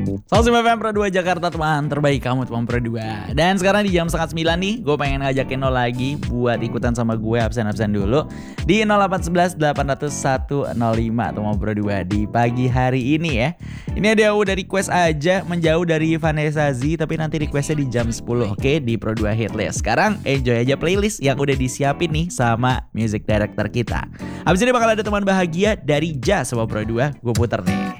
105 FM Pro 2 Jakarta, teman terbaik kamu teman Pro 2. Dan sekarang di jam 8:30 nih, gue pengen ngajakin lo lagi buat ikutan sama gue absen-absen dulu di 0811 800 105 teman Pro 2 di pagi hari ini ya. Ini ada yang udah request aja menjauh dari Vanessa Z, tapi nanti requestnya di jam 10, oke, di Pro 2 Hitlist. Sekarang enjoy aja playlist yang udah disiapin nih sama music director kita. Habis ini bakal ada teman bahagia dari Jazz sama Pro 2, gue puter nih.